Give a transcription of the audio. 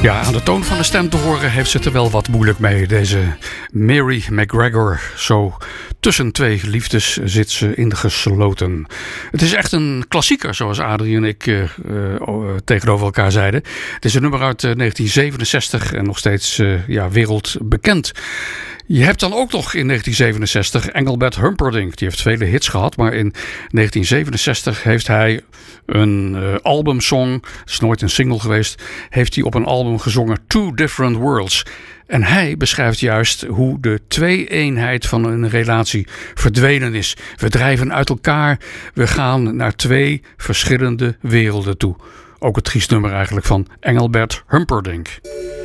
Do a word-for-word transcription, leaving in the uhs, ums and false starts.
Ja, aan de toon van de stem te horen heeft ze het er wel wat moeilijk mee. Deze Mary McGregor. Zo tussen twee liefdes zit ze ingesloten. Het is echt een klassieker, zoals Adrie en ik uh, uh, tegenover elkaar zeiden. Het is een nummer uit uh, negentien zevenenzestig en nog steeds uh, ja, wereldbekend. Je hebt dan ook nog in negentien zevenenzestig Engelbert Humperdinck. Die heeft vele hits gehad, maar in negentien zevenenzestig heeft hij een uh, albumsong, het is nooit een single geweest, heeft hij op een album gezongen Two Different Worlds. En hij beschrijft juist hoe de twee-eenheid van een relatie verdwenen is. We drijven uit elkaar, we gaan naar twee verschillende werelden toe. Ook het triest nummer eigenlijk van Engelbert Humperdinck.